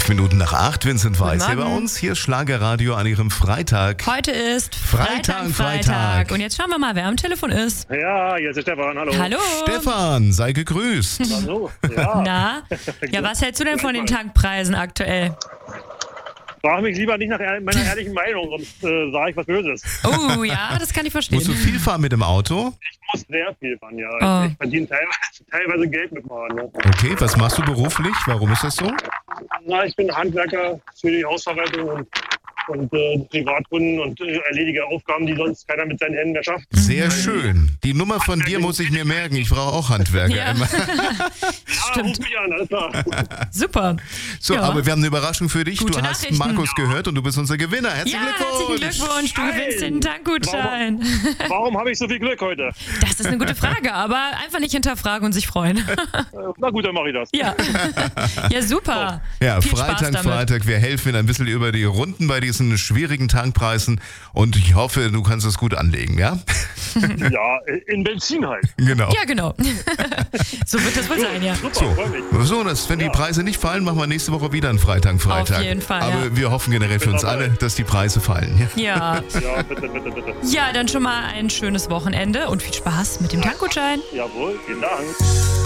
5 Minuten nach 8, Vincent Weiss hier bei Morgen. uns. Hier ist Schlagerradio an Ihrem Freitag. Heute ist Freitag. Und jetzt schauen wir mal, wer am Telefon ist. Ja, jetzt ist Stefan, hallo. Hallo. Stefan, sei gegrüßt. Hallo, ja. Na? Ja, was hältst du denn von den Tankpreisen aktuell? Frag mich lieber nicht nach meiner ehrlichen Meinung, sonst sage ich was Böses. Oh, ja, das kann ich verstehen. Musst du viel fahren mit dem Auto? Ich muss sehr viel fahren, ja. Oh. Ich verdiene teilweise Geld mit Fahren. Ja. Okay, was machst du beruflich? Warum ist das so? Na, ich bin Handwerker für die Hausverwaltung und Privatkunden und erledige Aufgaben, die sonst keiner mit seinen Händen mehr schafft. Sehr schön. Die Nummer von dir muss ich mir merken. Ich brauche auch Handwerker Ja. immer. Ja, ruf mich an, alles klar. Super. So, Ja. aber wir haben eine Überraschung für dich. Gute Du hast Nachrichten. Markus gehört und du bist unser Gewinner. Herzlichen Ja, Glückwunsch. herzlichen Glückwunsch. Du gewinnst den Tankgutschein. Warum habe ich so viel Glück heute? Das ist eine gute Frage, aber einfach nicht hinterfragen und sich freuen. Na gut, dann mache ich das. Ja. Ja, super. Ja, Viel Spaß damit. Freitag. Wir helfen Ihnen ein bisschen über die Runden bei diesen schwierigen Tankpreisen und ich hoffe, du kannst es gut anlegen, ja? Ja, in Benzin halt. Genau. Ja, genau. So wird das wohl sein, ja. Super, So, freue mich. wenn die Preise nicht fallen, machen wir nächste Woche wieder einen Freitag. Auf jeden Fall, Aber ja. wir hoffen generell für uns Bin dabei. alle, dass die Preise fallen. Ja? Ja. Ja, bitte. Ja, dann schon mal ein schönes Wochenende und viel Spaß mit dem Tankgutschein. Jawohl, vielen Dank.